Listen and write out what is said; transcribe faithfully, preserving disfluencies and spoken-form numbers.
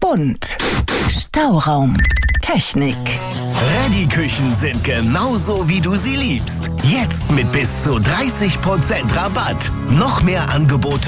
und Stauraum Technik. Ready-Küchen sind genauso, wie du sie liebst. Jetzt mit bis zu dreißig Prozent Rabatt. Noch mehr Angebote